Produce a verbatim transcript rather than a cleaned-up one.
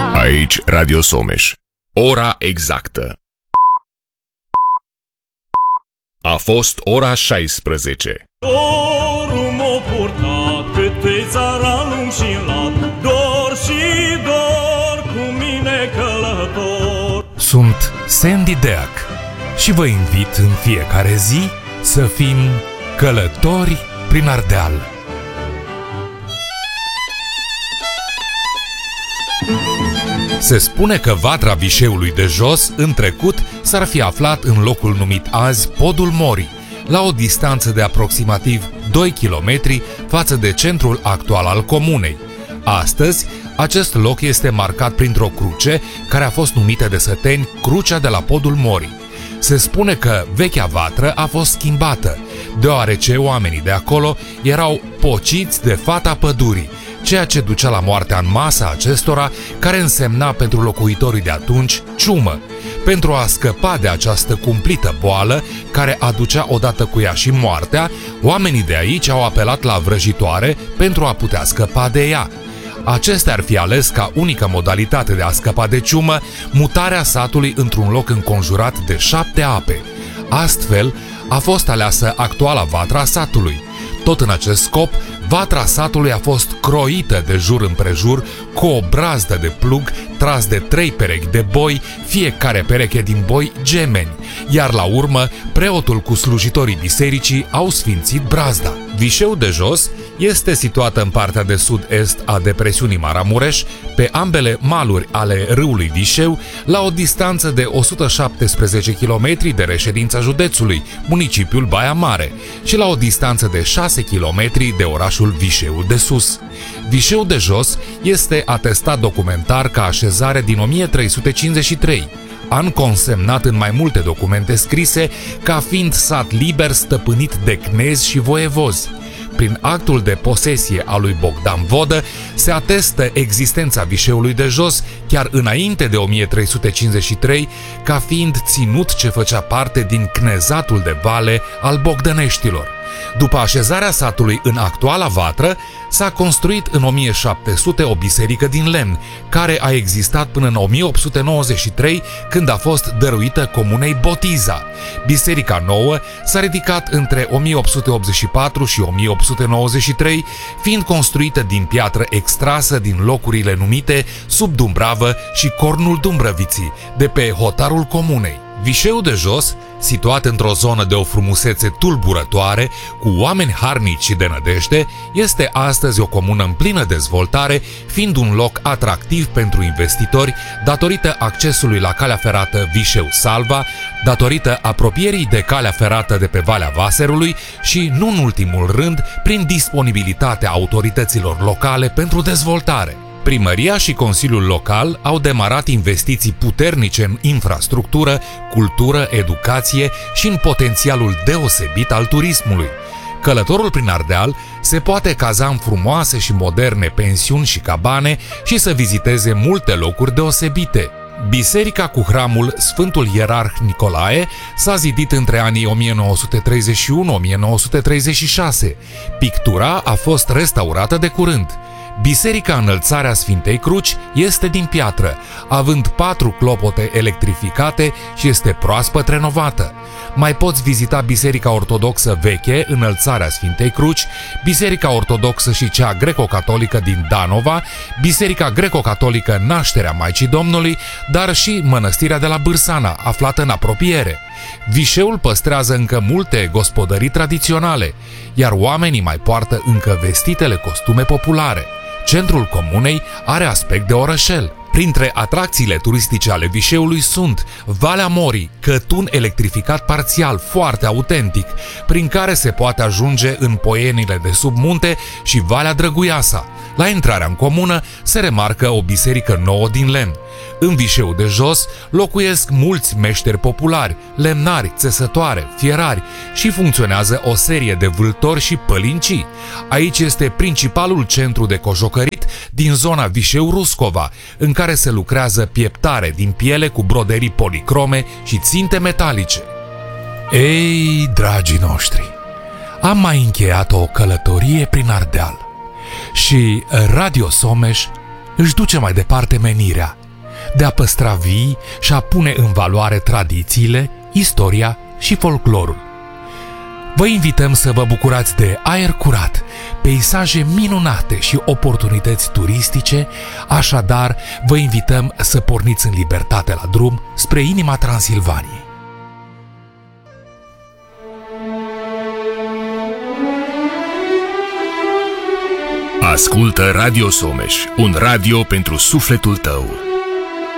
Aici Radio Someș. Ora exactă. A fost ora șaisprezece. Dorul m-a purtat câte țara lung și lat, dor și dor cu mine călător. Sunt Sandy Deac și vă invit în fiecare zi să fim călători prin Ardeal. Se spune că vatra Vișeului de Jos, în trecut, s-ar fi aflat în locul numit azi Podul Morii, la o distanță de aproximativ doi kilometri față de centrul actual al comunei. Astăzi, acest loc este marcat printr-o cruce care a fost numită de săteni Crucea de la Podul Morii. Se spune că vechea vatră a fost schimbată, deoarece oamenii de acolo erau pociți de fata pădurii, ceea ce ducea la moartea în masă a acestora, care însemna pentru locuitorii de atunci ciumă. Pentru a scăpa de această cumplită boală, care aducea odată cu ea și moartea, oamenii de aici au apelat la vrăjitoare pentru a putea scăpa de ea. Acestea ar fi ales ca unică modalitate de a scăpa de ciumă mutarea satului într-un loc înconjurat de șapte ape. Astfel, a fost aleasă actuala vatra satului. Tot în acest scop, vatra satului a fost croită de jur împrejur cu o brazdă de plug tras de trei perechi de boi, fiecare pereche din boi gemeni, iar la urmă preotul cu slujitorii bisericii au sfințit brazda. Vișeu de Jos este situată în partea de sud-est a depresiunii Maramureș, pe ambele maluri ale râului Vișeu, la o distanță de o sută șaptesprezece kilometri de reședința județului, municipiul Baia Mare, și la o distanță de șase kilometri de orașul Vișeu de Sus. Vișeu de Jos este atestat documentar ca așezare din o mie trei sute cincizeci și trei, an consemnat în mai multe documente scrise ca fiind sat liber stăpânit de cnezi și voievozi. Prin actul de posesie al lui Bogdan Vodă se atestă existența Vișeului de Jos chiar înainte de o mie trei sute cincizeci și trei, ca fiind ținut ce făcea parte din cnezatul de vale al Bogdăneștilor. După așezarea satului în actuala vatră, s-a construit în o mie șapte sute o biserică din lemn, care a existat până în o mie opt sute nouăzeci și trei, când a fost dăruită comunei Botiza. Biserica nouă s-a ridicat între o mie opt sute optzeci și patru și o mie opt sute nouăzeci și trei, fiind construită din piatră extrasă din locurile numite Sub Dumbravă și Cornul Dumbrăviții, de pe hotarul comunei. Vișeu de Jos, situat într-o zonă de o frumusețe tulburătoare, cu oameni harnici și de nădejde, este astăzi o comună în plină dezvoltare, fiind un loc atractiv pentru investitori datorită accesului la calea ferată Vișeu-Salva, datorită apropierii de calea ferată de pe Valea Vaserului și, nu în ultimul rând, prin disponibilitatea autorităților locale pentru dezvoltare. Primăria și Consiliul Local au demarat investiții puternice în infrastructură, cultură, educație și în potențialul deosebit al turismului. Călătorul prin Ardeal se poate caza în frumoase și moderne pensiuni și cabane și să viziteze multe locuri deosebite. Biserica cu hramul Sfântul Ierarh Nicolae s-a zidit între anii o mie nouă sute treizeci și unu - o mie nouă sute treizeci și șase. Pictura a fost restaurată de curând. Biserica Înălțarea Sfintei Cruci este din piatră, având patru clopote electrificate și este proaspăt renovată. Mai poți vizita Biserica Ortodoxă veche, Înălțarea Sfintei Cruci, Biserica Ortodoxă și cea greco-catolică din Danova, Biserica greco-catolică Nașterea Maicii Domnului, dar și Mănăstirea de la Bârsana, aflată în apropiere. Vișeul păstrează încă multe gospodării tradiționale, iar oamenii mai poartă încă vestitele costume populare. Centrul comunei are aspect de orășel. Printre atracțiile turistice ale Vișeului sunt Valea Morii, cătun electrificat parțial, foarte autentic, prin care se poate ajunge în poienile de sub munte, și Valea Drăguiasa. La intrarea în comună se remarcă o biserică nouă din lemn. În Vișeu de Jos locuiesc mulți meșteri populari, lemnari, țesătoare, fierari și funcționează o serie de vâltori și pălincii. Aici este principalul centru de cojocărit din zona Vișeu-Ruscova, în care se lucrează pieptare din piele cu broderii policrome și ținte metalice. Ei, dragii noștri, am mai încheiat o călătorie prin Ardeal și Radio Someș își duce mai departe menirea de a păstra vii și a pune în valoare tradițiile, istoria și folclorul. Vă invităm să vă bucurați de aer curat, peisaje minunate și oportunități turistice, așadar vă invităm să porniți în libertate la drum spre inima Transilvaniei. Ascultă Radio Someș, un radio pentru sufletul tău.